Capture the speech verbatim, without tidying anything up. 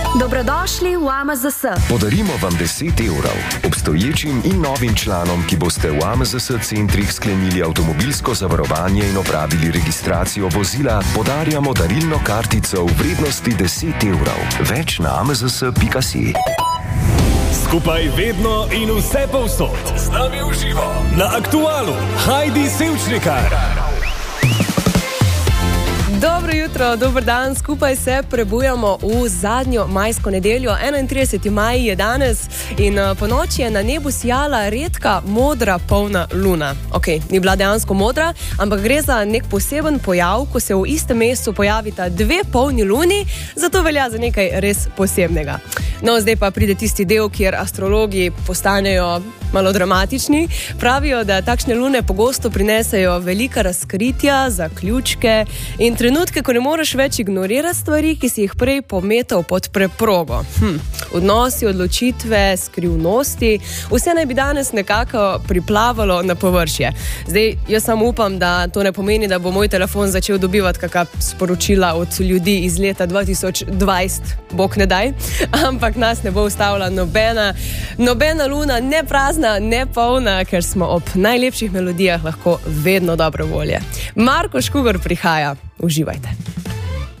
Dobrodošli v A M Z S. Podarimo vam deset evrov. Obstoječim in novim članom, ki boste v A M Z S centrih sklenili avtomobilsko zavarovanje in opravili registracijo vozila, podarjamo darilno kartico v vrednosti deset evrov. Več na a m z s pika si. Skupaj vedno in vse povsod. Z nami v živo. Na Aktualu. Heidi Sevčnikar. Dobro jutro, dober dan, skupaj se prebujamo v zadnjo majsko nedeljo. enaintrideseti maj je danes in po noči je na nebu sijala redka modra polna luna. Ok, ni bila dejansko modra, ampak gre za nek poseben pojav, ko se v istem mestu pojavita dve polni luni, zato velja za nekaj res posebnega. No, zdaj pa pride tisti del, kjer astrologi postanejo malo dramatični. Pravijo, da takšne lune pogosto prinesejo velika razkritja, zaključke in trenutke, ko ne moreš več ignorirati stvari, ki si jih prej pometal pod preprogo. Hm. Odnosi, odločitve, skrivnosti, vse naj bi danes nekako priplavalo na površje. Zdaj, jaz samo upam, da to ne pomeni, da bo moj telefon začel dobivati kakšna sporočila od ljudi iz leta dva tisoč dvajset, bog ne daj, ampak nas ne bo ustavila nobena, nobena luna, ne prazna, ne polna, ker smo ob najlepših melodijah lahko vedno dobre volje. Marko Škugor prihaja. Uživajte.